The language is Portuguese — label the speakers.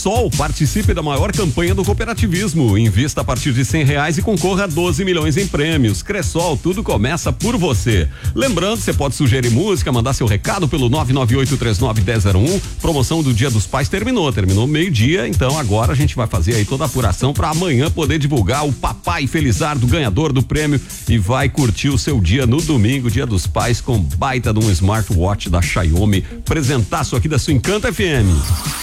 Speaker 1: Cressol, participe da maior campanha do cooperativismo. Invista a partir de R$100 e concorra a 12 milhões em prêmios. Cressol, tudo começa por você. Lembrando, você pode sugerir música, mandar seu recado pelo 998391001. Promoção do Dia dos Pais terminou meio-dia, então agora a gente vai fazer aí toda a apuração para amanhã poder divulgar o papai Felizardo, ganhador do prêmio, e vai curtir o seu dia no domingo, Dia dos Pais, com baita de um smartwatch da Xiaomi. Presentaço aqui da sua Encanta FM.